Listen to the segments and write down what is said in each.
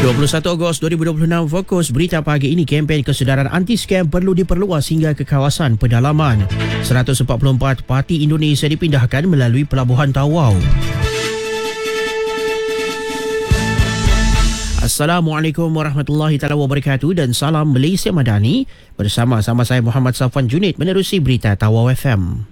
21 Ogos 2026 fokus berita pagi ini. Kempen kesedaran anti-skam perlu diperluas hingga ke kawasan pedalaman. 144 parti Indonesia dipindahkan melalui Pelabuhan Tawau. Assalamualaikum warahmatullahi taala wabarakatuh dan salam Malaysia Madani. Bersama-sama saya Muhammad Safwan Junid menerusi berita Tawau FM.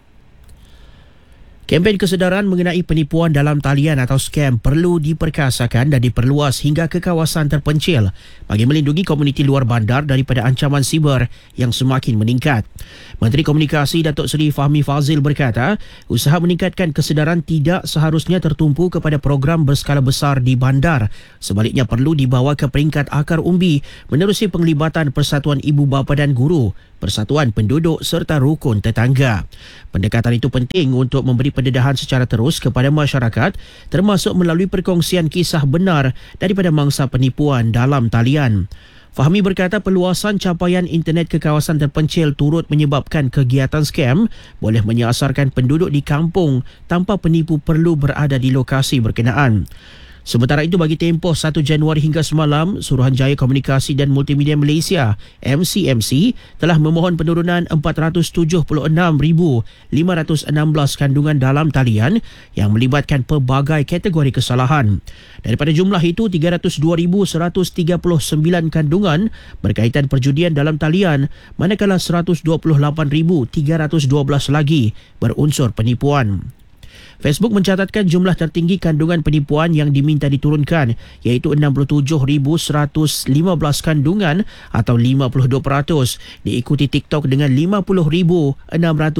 Kempen kesedaran mengenai penipuan dalam talian atau skam perlu diperkasakan dan diperluas hingga ke kawasan terpencil bagi melindungi komuniti luar bandar daripada ancaman siber yang semakin meningkat. Menteri Komunikasi Datuk Seri Fahmi Fazil berkata, usaha meningkatkan kesedaran tidak seharusnya tertumpu kepada program berskala besar di bandar. Sebaliknya perlu dibawa ke peringkat akar umbi menerusi penglibatan Persatuan Ibu Bapa dan Guru, Persatuan Penduduk serta rukun tetangga. Pendekatan itu penting untuk memberi pendedahan secara terus kepada masyarakat, termasuk melalui perkongsian kisah benar daripada mangsa penipuan dalam talian. Fahmi berkata perluasan capaian internet ke kawasan terpencil turut menyebabkan kegiatan skam boleh menyasarkan penduduk di kampung tanpa penipu perlu berada di lokasi berkenaan. Sementara itu, bagi tempoh 1 Januari hingga semalam, Suruhanjaya Komunikasi dan Multimedia Malaysia (MCMC) telah memohon penurunan 476,516 kandungan dalam talian yang melibatkan pelbagai kategori kesalahan. Daripada jumlah itu, 302,139 kandungan berkaitan perjudian dalam talian, manakala 128,312 lagi berunsur penipuan. Facebook mencatatkan jumlah tertinggi kandungan penipuan yang diminta diturunkan iaitu 67,115 kandungan atau 52%, diikuti TikTok dengan 50,642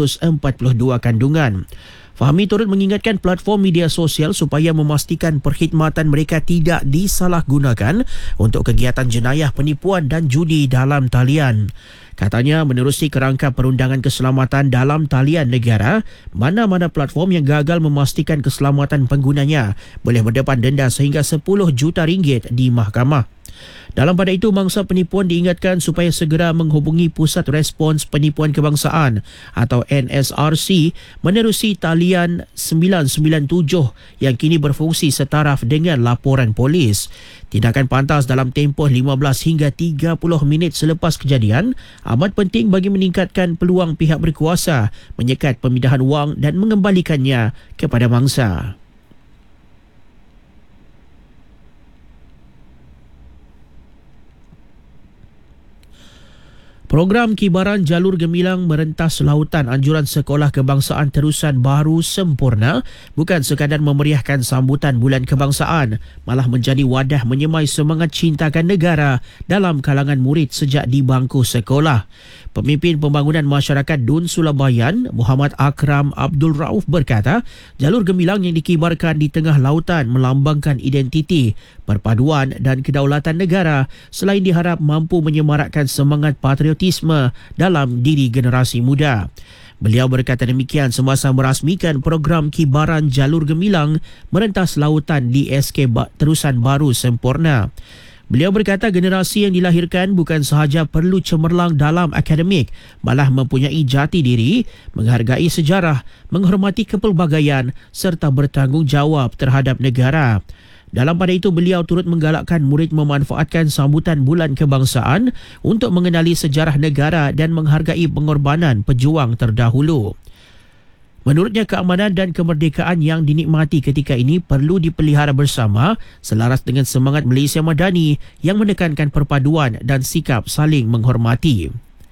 kandungan. Fahmi turut mengingatkan platform media sosial supaya memastikan perkhidmatan mereka tidak disalahgunakan untuk kegiatan jenayah penipuan dan judi dalam talian. Katanya, menerusi kerangka perundangan keselamatan dalam talian negara, mana-mana platform yang gagal memastikan keselamatan penggunanya boleh berdepan denda sehingga 10 juta ringgit di mahkamah. Dalam pada itu, mangsa penipuan diingatkan supaya segera menghubungi Pusat Respons Penipuan Kebangsaan atau NSRC menerusi talian 997 yang kini berfungsi setaraf dengan laporan polis. Tindakan pantas dalam tempoh 15 hingga 30 minit selepas kejadian amat penting bagi meningkatkan peluang pihak berkuasa menyekat pemindahan wang dan mengembalikannya kepada mangsa. Program Kibaran Jalur Gemilang merentas lautan. Anjuran Sekolah Kebangsaan Terusan Baru sempurna bukan sekadar memeriahkan sambutan Bulan Kebangsaan, malah menjadi wadah menyemai semangat cintakan negara dalam kalangan murid sejak di bangku sekolah. Pemimpin Pembangunan Masyarakat Dun Sulabayan, Muhammad Akram Abdul Rauf berkata, jalur gemilang yang dikibarkan di tengah lautan melambangkan identiti, perpaduan dan kedaulatan negara selain diharap mampu menyemarakkan semangat patriotisme dalam diri generasi muda. Beliau berkata demikian semasa merasmikan program Kibaran Jalur Gemilang merentas lautan di SK Terusan Baru sempurna. Beliau berkata generasi yang dilahirkan bukan sahaja perlu cemerlang dalam akademik, malah mempunyai jati diri, menghargai sejarah, menghormati kepelbagaian serta bertanggungjawab terhadap negara. Dalam pada itu, beliau turut menggalakkan murid memanfaatkan sambutan Bulan Kebangsaan untuk mengenali sejarah negara dan menghargai pengorbanan pejuang terdahulu. Menurutnya, keamanan dan kemerdekaan yang dinikmati ketika ini perlu dipelihara bersama selaras dengan semangat Malaysia Madani yang menekankan perpaduan dan sikap saling menghormati.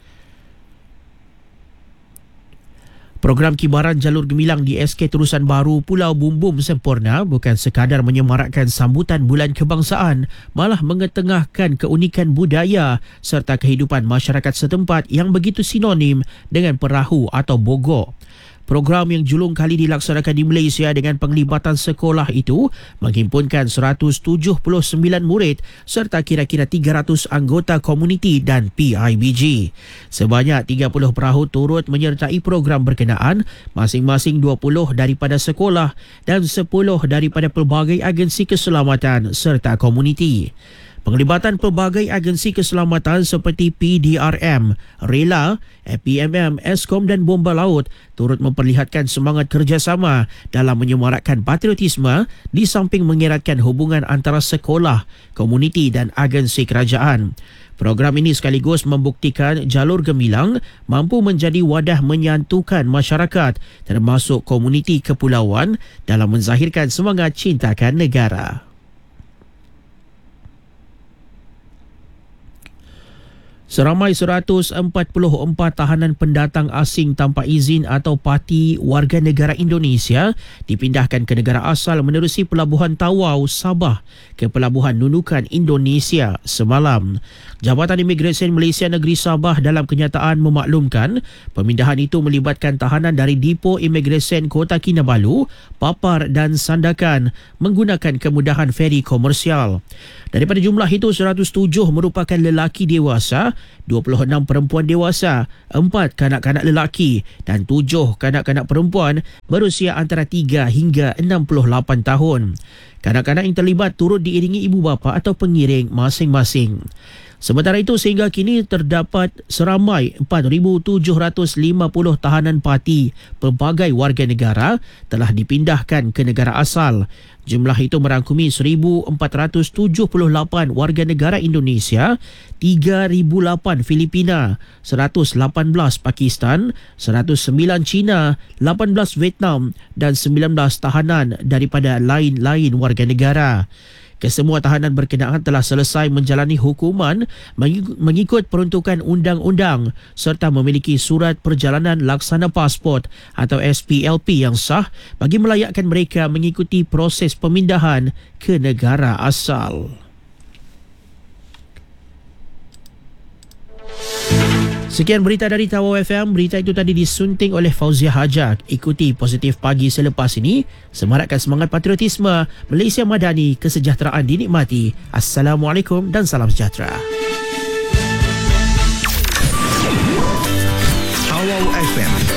Program Kibaran Jalur Gemilang di SK Terusan Baru Pulau Bumbum sempurna bukan sekadar menyemarakkan sambutan Bulan Kebangsaan, malah mengetengahkan keunikan budaya serta kehidupan masyarakat setempat yang begitu sinonim dengan perahu atau bogor. Program yang julung kali dilaksanakan di Malaysia dengan penglibatan sekolah itu menghimpunkan 179 murid serta kira-kira 300 anggota komuniti dan PIBG. Sebanyak 30 perahu turut menyertai program berkenaan, masing-masing 20 daripada sekolah dan 10 daripada pelbagai agensi keselamatan serta komuniti. Penglibatan pelbagai agensi keselamatan seperti PDRM, RELA, PMM, Eskom dan Bomba Laut turut memperlihatkan semangat kerjasama dalam menyemarakkan patriotisme di samping mengeratkan hubungan antara sekolah, komuniti dan agensi kerajaan. Program ini sekaligus membuktikan Jalur Gemilang mampu menjadi wadah menyatukan masyarakat termasuk komuniti kepulauan dalam menzahirkan semangat cintakan negara. Seramai 144 tahanan pendatang asing tanpa izin atau parti warga negara Indonesia dipindahkan ke negara asal menerusi Pelabuhan Tawau, Sabah ke Pelabuhan Nunukan, Indonesia semalam. Jabatan Imigresen Malaysia Negeri Sabah dalam kenyataan memaklumkan pemindahan itu melibatkan tahanan dari Dipo Imigresen Kota Kinabalu, Papar dan Sandakan menggunakan kemudahan feri komersial. Daripada jumlah itu, 107 merupakan lelaki dewasa, 26 perempuan dewasa, 4 kanak-kanak lelaki dan 7 kanak-kanak perempuan berusia antara 3 hingga 68 tahun. Kanak-kanak yang terlibat turut diiringi ibu bapa atau pengiring masing-masing. Sementara itu, sehingga kini terdapat seramai 4,750 tahanan parti pelbagai warga negara telah dipindahkan ke negara asal. Jumlah itu merangkumi 1,478 warga negara Indonesia, 3,008 Filipina, 118 Pakistan, 109 China, 18 Vietnam dan 19 tahanan daripada lain-lain warga negara. Kesemua tahanan berkenaan telah selesai menjalani hukuman mengikut peruntukan undang-undang serta memiliki surat perjalanan laksana pasport atau SPLP yang sah bagi melayakkan mereka mengikuti proses pemindahan ke negara asal. Sekian berita dari Tawau FM. Berita itu tadi disunting oleh Fauzia Hajar. Ikuti Positif Pagi selepas ini. Semarakkan semangat patriotisme. Malaysia Madani, kesejahteraan dinikmati. Assalamualaikum dan salam sejahtera.